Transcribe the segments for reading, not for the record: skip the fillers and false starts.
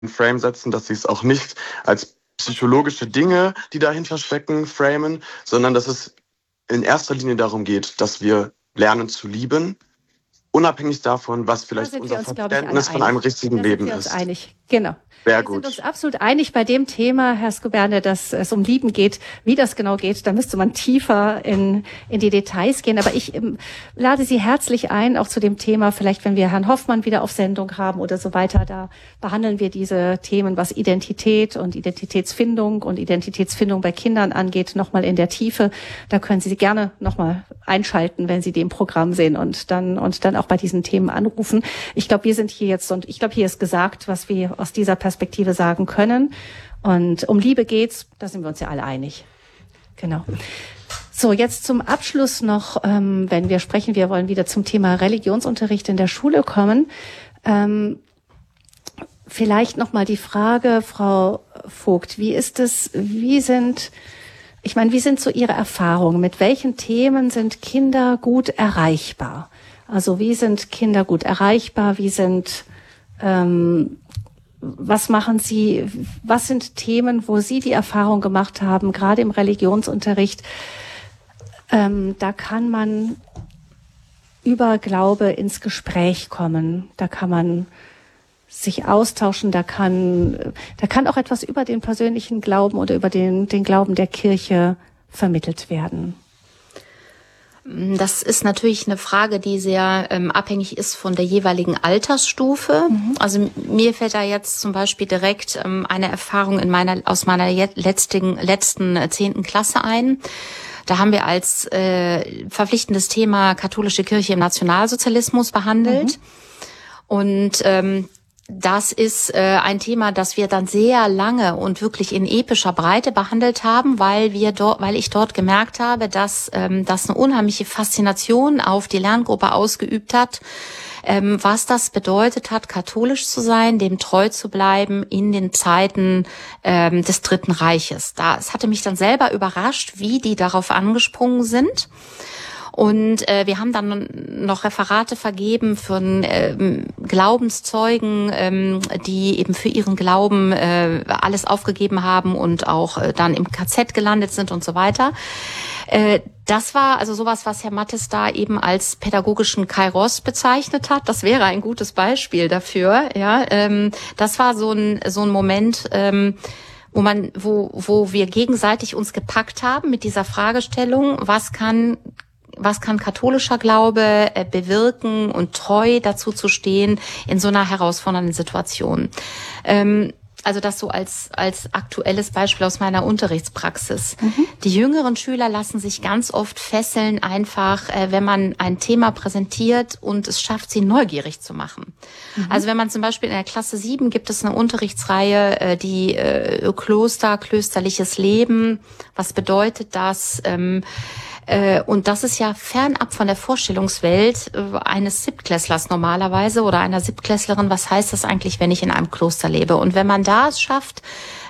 Frame setzen, dass sie es auch nicht als psychologische Dinge, die dahinter stecken, framen, sondern dass es in erster Linie darum geht, dass wir lernen zu lieben, unabhängig davon, was vielleicht unser Verständnis von einem richtigen Leben ist. Da sind wir uns einig, genau. Sehr Wir gut. sind uns absolut einig bei dem Thema, Herr Skoberne, dass es um Lieben geht. Wie das genau geht, da müsste man tiefer in die Details gehen. Aber ich lade Sie herzlich ein, auch zu dem Thema, vielleicht wenn wir Herrn Hoffmann wieder auf Sendung haben oder so weiter, da behandeln wir diese Themen, was Identität und Identitätsfindung bei Kindern angeht, nochmal in der Tiefe. Da können Sie gerne nochmal einschalten, wenn Sie den Programm sehen und dann auch bei diesen Themen anrufen. Ich glaube, wir sind hier jetzt und ich glaube, hier ist gesagt, was wir aus dieser Perspektive sagen können. Und um Liebe geht's, da sind wir uns ja alle einig. Genau. So, jetzt zum Abschluss noch, wenn wir sprechen, wir wollen wieder zum Thema Religionsunterricht in der Schule kommen. Vielleicht nochmal die Frage, Frau Vogt, wie sind so Ihre Erfahrungen? Mit welchen Themen sind Kinder gut erreichbar? Also wie sind Kinder gut erreichbar? Was machen Sie? Was sind Themen, wo Sie die Erfahrung gemacht haben, gerade im Religionsunterricht? Da kann man über Glaube ins Gespräch kommen. Da kann man sich austauschen. Da kann auch etwas über den persönlichen Glauben oder über den Glauben der Kirche vermittelt werden. Das ist natürlich eine Frage, die sehr abhängig ist von der jeweiligen Altersstufe. Mhm. Also mir fällt da jetzt zum Beispiel direkt eine Erfahrung aus meiner letzten 10. Klasse ein. Da haben wir als verpflichtendes Thema katholische Kirche im Nationalsozialismus behandelt. Mhm. Und das ist ein Thema, das wir dann sehr lange und wirklich in epischer Breite behandelt haben, weil ich dort gemerkt habe, dass das eine unheimliche Faszination auf die Lerngruppe ausgeübt hat, was das bedeutet hat, katholisch zu sein, dem treu zu bleiben in den Zeiten des Dritten Reiches. Es hatte mich dann selber überrascht, wie die darauf angesprungen sind. Und wir haben dann noch Referate vergeben für Glaubenszeugen, die eben für ihren Glauben alles aufgegeben haben und auch dann im KZ gelandet sind und so weiter. Das war also sowas, was Herr Mattes da eben als pädagogischen Kairos bezeichnet hat. Das wäre ein gutes Beispiel dafür. Ja, das war so ein Moment, wo wir gegenseitig uns gepackt haben mit dieser Fragestellung: Was kann katholischer Glaube bewirken und treu dazu zu stehen in so einer herausfordernden Situation? Also das so als aktuelles Beispiel aus meiner Unterrichtspraxis. Mhm. Die jüngeren Schüler lassen sich ganz oft fesseln, einfach, wenn man ein Thema präsentiert und es schafft, sie neugierig zu machen. Mhm. Also wenn man zum Beispiel in der Klasse 7 gibt es eine Unterrichtsreihe, die klösterliches Leben. Was bedeutet das? Und das ist ja fernab von der Vorstellungswelt eines Siebtklässlers normalerweise oder einer Siebtklässlerin. Was heißt das eigentlich, wenn ich in einem Kloster lebe? Und wenn man da es schafft,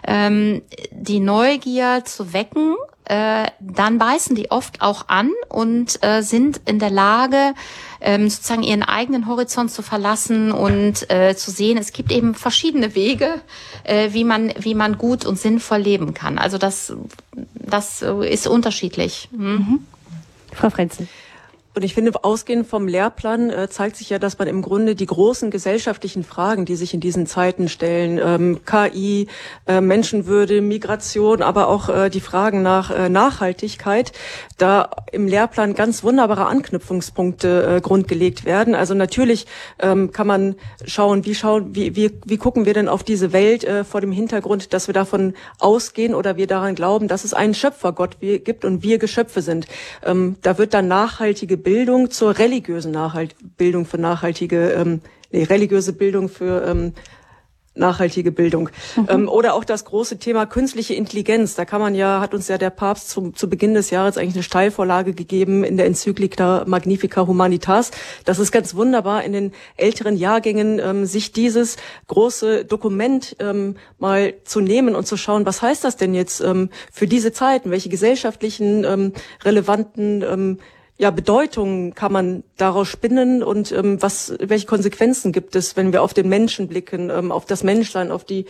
die Neugier zu wecken, dann beißen die oft auch an und sind in der Lage, sozusagen ihren eigenen Horizont zu verlassen und zu sehen, es gibt eben verschiedene Wege, wie man gut und sinnvoll leben kann. Also das ist unterschiedlich. Mhm. Frau Frenzel. Und ich finde, ausgehend vom Lehrplan zeigt sich ja, dass man im Grunde die großen gesellschaftlichen Fragen, die sich in diesen Zeiten stellen, KI, Menschenwürde, Migration, aber auch die Fragen nach Nachhaltigkeit, da im Lehrplan ganz wunderbare Anknüpfungspunkte grundgelegt werden. Also natürlich kann man schauen, wie gucken wir denn auf diese Welt vor dem Hintergrund, dass wir davon ausgehen oder wir daran glauben, dass es einen Schöpfergott gibt und wir Geschöpfe sind. Da wird dann nachhaltige Bildung zur religiösen Bildung für nachhaltige, religiöse Bildung für nachhaltige Bildung. Mhm. Oder auch das große Thema künstliche Intelligenz. Da hat uns ja der Papst zu Beginn des Jahres eigentlich eine Steilvorlage gegeben in der Enzyklika Magnifica Humanitas. Das ist ganz wunderbar, in den älteren Jahrgängen sich dieses große Dokument mal zu nehmen und zu schauen, was heißt das denn jetzt für diese Zeiten? Welche gesellschaftlichen relevanten Bedeutungen kann man daraus spinnen und welche Konsequenzen gibt es, wenn wir auf den Menschen blicken, auf das Menschsein, auf die